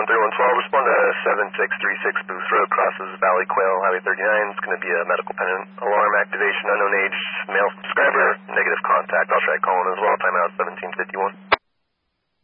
3112, respond to 7636 Booth Road, crosses Valley Quail, Highway 39. It's going to be a medical pendant. Alarm activation, unknown age, male subscriber, negative contact. I'll try calling as well. Timeout 1751.